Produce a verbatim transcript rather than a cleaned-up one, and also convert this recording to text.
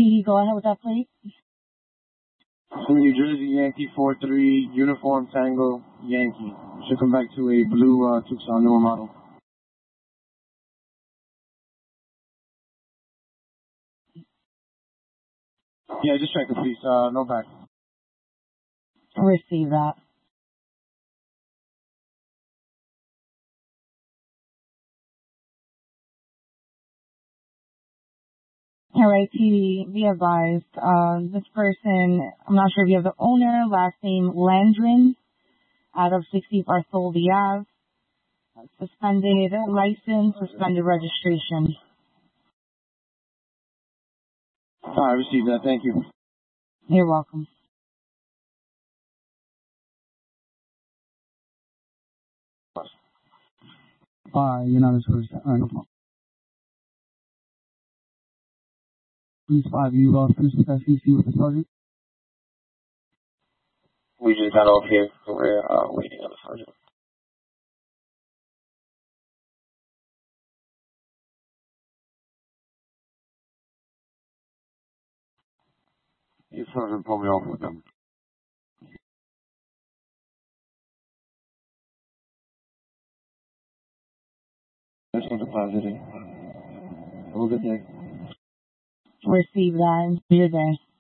D, go ahead with that plate. New Jersey Yankee four three, Uniform Tango Yankee. Should come back to a blue uh, Tucson, newer model. Yeah, just check it, please. Uh, no back. Receive that. All right, T V, be advised. Uh, this person, I'm not sure if you have the owner, last name Landrin, out of sixty Bartholdi Ave. Suspended license, suspended registration. I received that. Thank you. You're welcome. Uh, you're not a tourist. All right, no problem. Please, five, you uh, finished with that C C with the sergeant? We just got off here. We're uh, waiting on the sergeant. You sergeant pulled me off with them. That's not deposited. Have a good day. Receive that. You're there.